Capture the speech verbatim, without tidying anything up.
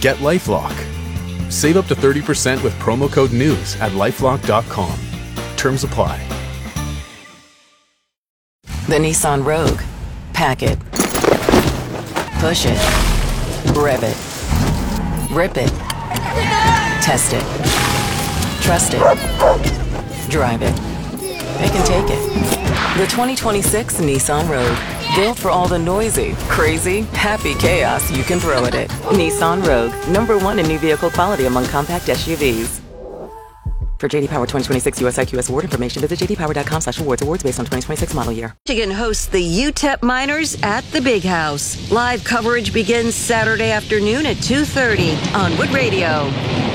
Get LifeLock. Save up to thirty percent with promo code NEWS at lifelock dot com. Terms apply. The Nissan Rogue. Pack it. Push it. Rev it. Rip it. Test it. Trust it. Drive it. It can take it. The twenty twenty-six Nissan Rogue. Built for all the noisy, crazy, happy chaos you can throw at it. Nissan Rogue. Number one in new vehicle quality among compact S U Vs. For J D Power twenty twenty-six U S I Q S award information, visit j d power dot com slash awards. Awards based on twenty twenty-six model year. Michigan hosts the U T E P Miners at the Big House. Live coverage begins Saturday afternoon at two thirty on Wood Radio.